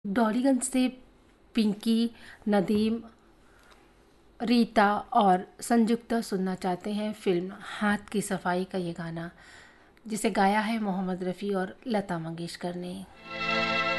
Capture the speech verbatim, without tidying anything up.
डॉलीगंज से पिंकी, नदीम, रीता और संजुक्ता सुनना चाहते हैं फिल्म हाथ की सफाई का ये गाना, जिसे गाया है मोहम्मद रफ़ी और लता मंगेशकर ने।